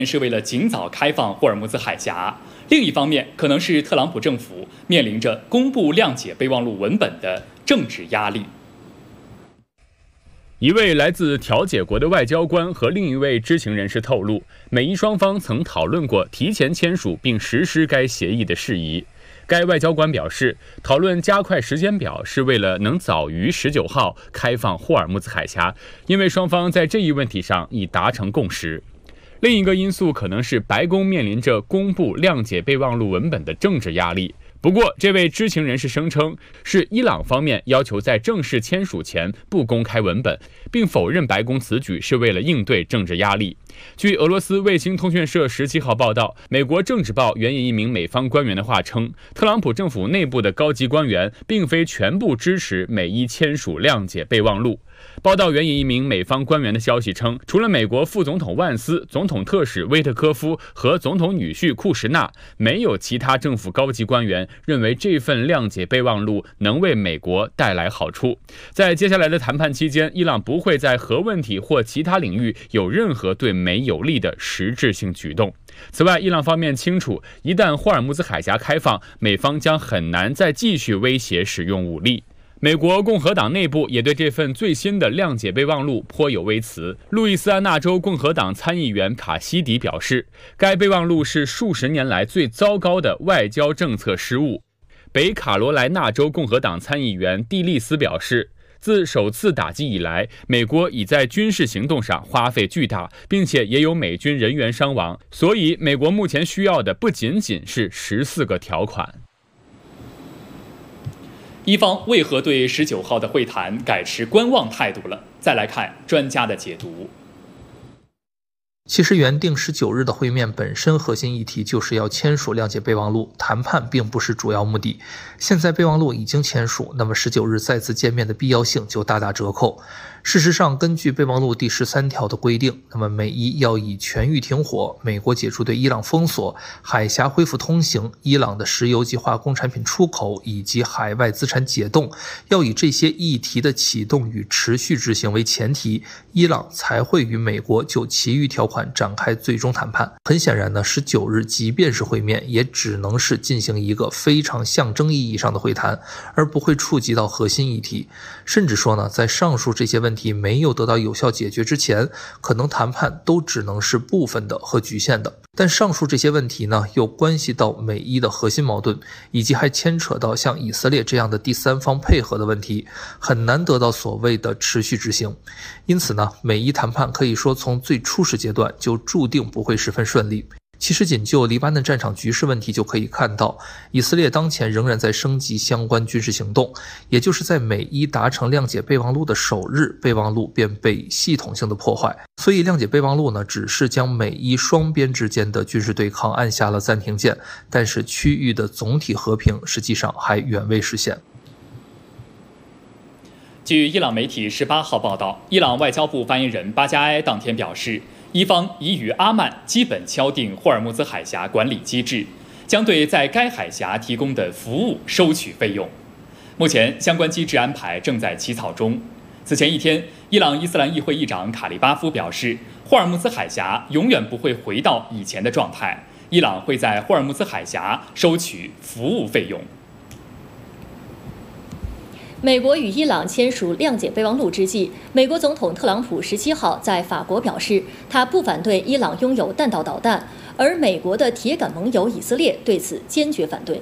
是为了尽早开放霍尔木兹海峡，另一方面可能是特朗普政府面临着公布谅解备忘录文本的政治压力。 一位来自调解国的外交官和另一位知情人士透露，美伊双方曾讨论过提前签署并实施该协议的事宜。该外交官表示，讨论加快时间表是为了能早于19号开放霍尔木兹海峡，因为双方在这一问题上已达成共识。另一个因素可能是白宫面临着公布谅解备忘录文本的政治压力。不过，这位知情人士声称，是伊朗方面要求在正式签署前不公开文本，并否认白宫此举是为了应对政治压力。据俄罗斯卫星通讯社17号报道，美国政治报援引一名美方官员的话称，特朗普政府内部的高级官员并非全部支持美伊签署谅解备忘录。报道援引一名美方官员的消息称，除了美国副总统万斯、总统特使威特科夫和总统女婿库什纳，没有其他政府高级官员认为这份谅解备忘录能为美国带来好处。在接下来的谈判期间，伊朗不会在核问题或其他领域有任何对美有利的实质性举动。此外，伊朗方面清楚，一旦霍尔木兹海峡开放，美方将很难再继续威胁使用武力。美国共和党内部也对这份最新的谅解备忘录颇有微词。路易斯安那州共和党参议员卡西迪表示，该备忘录是数十年来最糟糕的外交政策失误。北卡罗来纳州共和党参议员蒂利斯表示，自首次打击以来，美国已在军事行动上花费巨大，并且也有美军人员伤亡，所以美国目前需要的不仅仅是14个条款。 伊方为何对19号的会谈改持观望态度了？再来看专家的解读。 其实原定19日的会面本身核心议题就是要签署谅解备忘录，谈判并不是主要目的。现在备忘录已经签署，那么19日再次见面的必要性就大打折扣。事实上，根据备忘录第13条的规定，那么美伊要以全域停火、美国解除对伊朗封锁、海峡恢复通行、伊朗的石油及化工产品出口以及海外资产解冻，要以这些议题的启动与持续执行为前提，伊朗才会与美国就其余条款展开最终谈判。很显然呢，19日即便是会面，也只能是进行一个非常象征意义上的会谈，而不会触及到核心议题。甚至说呢，在上述这些问题没有得到有效解决之前，可能谈判都只能是部分的和局限的。但上述这些问题呢，又关系到美伊的核心矛盾，以及还牵扯到像以色列这样的第三方配合的问题，很难得到所谓的持续执行。因此呢，美伊谈判可以说从最初始阶段就注定不会十分顺利。其实仅就黎巴嫩战场局势问题就可以看到，以色列当前仍然在升级相关军事行动，也就是在美伊达成谅解备忘录的首日，备忘录便被系统性的破坏。所以谅解备忘录呢，只是将美伊双边之间的军事对抗按下了暂停键，但是区域的总体和平实际上还远未实现。 据伊朗媒体18号报道，伊朗外交部发言人巴加埃当天表示，伊方已与阿曼基本敲定霍尔木兹海峡管理机制，将对在该海峡提供的服务收取费用。目前相关机制安排正在起草中。此前一天，伊朗伊斯兰议会议长卡利巴夫表示，霍尔木兹海峡永远不会回到以前的状态，伊朗会在霍尔木兹海峡收取服务费用。 美国与伊朗签署谅解备忘录之际，美国总统特朗普17号在法国表示，他不反对伊朗拥有弹道导弹，而美国的铁杆盟友以色列对此坚决反对。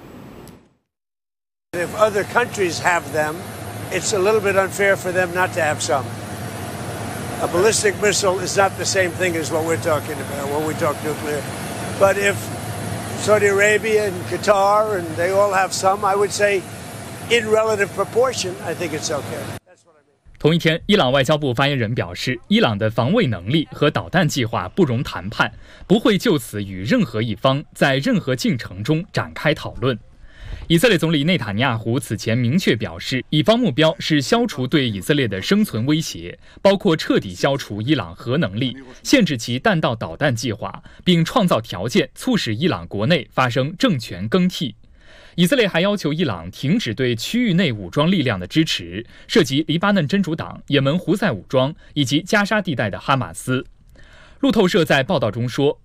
If other countries have them, it's a little bit unfair for them not to have some. A ballistic missile is not the same thing as what we're talking about when we talk nuclear. But if Saudi Arabia and Qatar and they all have some, I would say,In relative proportion, I think it's okay. 同一天，伊朗外交部发言人表示，伊朗的防卫能力和导弹计划不容谈判，不会就此与任何一方在任何进程中展开讨论。以色列总理内塔尼亚胡此前明确表示，以方目标是消除对以色列的生存威胁，包括彻底消除伊朗核能力，限制其弹道导弹计划，并创造条件促使伊朗国内发生政权更替。以色列还要求伊朗停止对区域内武装力量的支持，涉及黎巴嫩真主党、也门胡塞武装以及加沙地带的哈马斯。 路透社在报道中说，